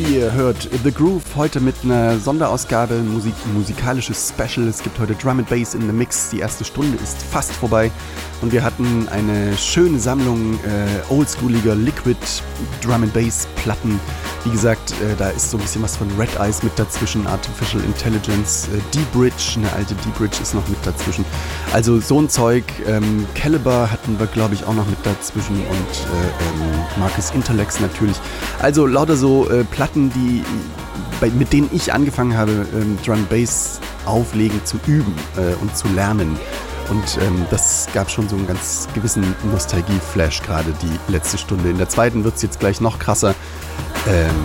Ihr hört The Groove heute mit einer Sonderausgabe, musikalisches Special. Es gibt heute Drum and Bass in the Mix. Die erste Stunde ist fast vorbei und wir hatten eine schöne Sammlung oldschooliger Liquid Drum and Bass Platten. Wie gesagt, da ist so ein bisschen was von Red Eyes mit dazwischen, Artificial Intelligence, D-Bridge, eine alte D-Bridge ist noch mit dazwischen. Also so ein Zeug. Caliber hatten wir, glaube ich, auch noch mit dazwischen und Marcus Intellects natürlich. Also lauter so Platten, mit denen ich angefangen habe, Drum Bass auflegen zu üben und zu lernen. Und das gab schon so einen ganz gewissen Nostalgie-Flash gerade die letzte Stunde. In der zweiten wird es jetzt gleich noch krasser.